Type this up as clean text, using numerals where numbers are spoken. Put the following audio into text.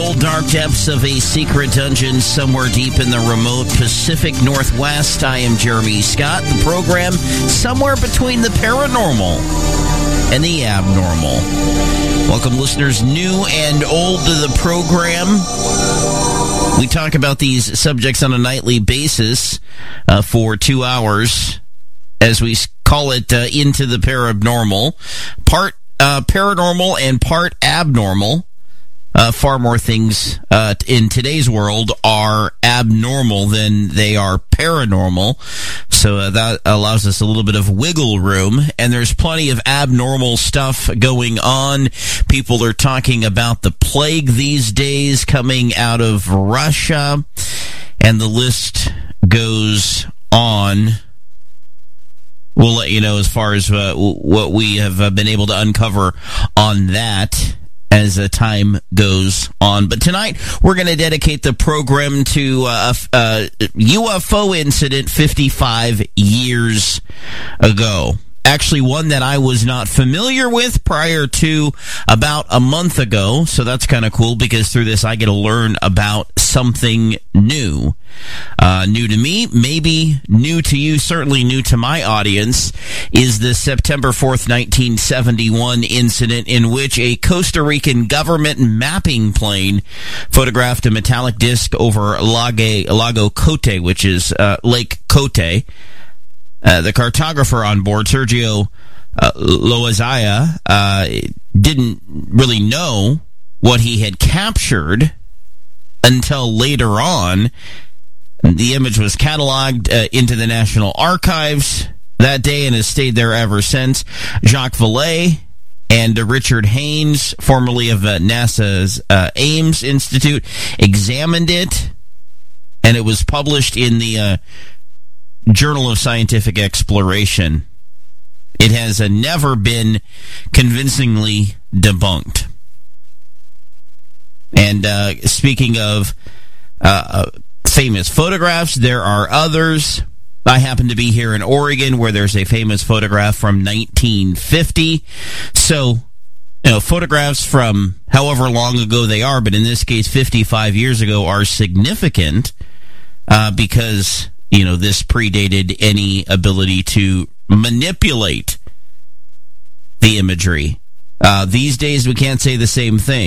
Dark depths of a secret dungeon somewhere deep in the remote Pacific Northwest. I am Jeremy Scott. The program somewhere between the paranormal and the abnormal. Welcome, listeners new and old, to the program. We talk about these subjects on a nightly basis for 2 hours, as we call it, Into the Paranormal. Part paranormal and part abnormal. Far more things in today's world are abnormal than they are paranormal. So that allows us a little bit of wiggle room. And there's plenty of abnormal stuff going on. People are talking about the plague these days coming out of Russia. And the list goes on. We'll let you know as far as what we have been able to uncover on that as time goes on. But tonight, we're going to dedicate the program to a UFO incident 55 years ago. Actually, one that I was not familiar with prior to about a month ago. So that's kind of cool, because through this, I get to learn about something new. New to me, maybe new to you, certainly new to my audience, is the September 4th, 1971 incident in which a Costa Rican government mapping plane photographed a metallic disc over Lago Cote, which is Lake Cote. The cartographer on board, Sergio Loazaya, didn't really know what he had captured until later on. The image was cataloged into the National Archives that day and has stayed there ever since. Jacques Vallée and Richard Haynes, formerly of NASA's Ames Institute, examined it, and it was published in the Journal of Scientific Exploration. It has never been convincingly debunked. And speaking of famous photographs, there are others. I happen to be here in Oregon, where there's a famous photograph from 1950. So, photographs from however long ago they are, but in this case, 55 years ago, are significant because this predated any ability to manipulate the imagery. These days, we can't say the same thing.